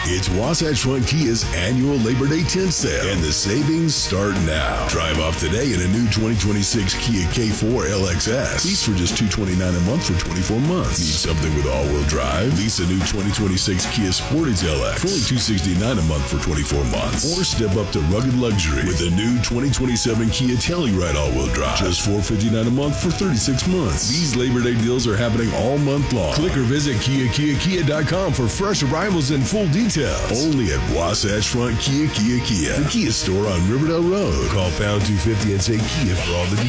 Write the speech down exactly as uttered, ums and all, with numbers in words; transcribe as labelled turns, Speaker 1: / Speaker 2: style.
Speaker 1: It's Wasatch Front Kia's annual Labor Day tent sale, and the savings start now. Drive off today in a new twenty twenty-six Kia K four L X S. Lease for just two hundred twenty-nine dollars a month for twenty-four months. Need something with all-wheel drive? Lease a new twenty twenty-six Kia Sportage L X for only two hundred sixty-nine dollars a month for twenty-four months. Or step up to rugged luxury with a new twenty twenty-seven Kia Telluride all-wheel drive. Just four hundred fifty-nine dollars a month for thirty-six months. These Labor Day deals are happening all month long. Click or visit Kia Kia Kia dot com for fresh arrivals and full details. Only at Wasatch Front Kia Kia Kia, the Kia store on Riverdale Road. Call pound two fifty and say Kia for all the details.